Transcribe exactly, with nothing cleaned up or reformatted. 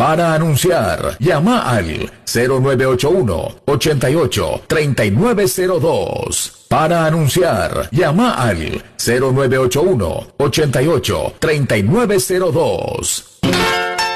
Para anunciar, llama al cero nueve ocho uno, ochenta y ocho, treinta y nueve cero dos. Para anunciar, llama al cero nueve ocho uno, ochenta y ocho, treinta y nueve cero dos.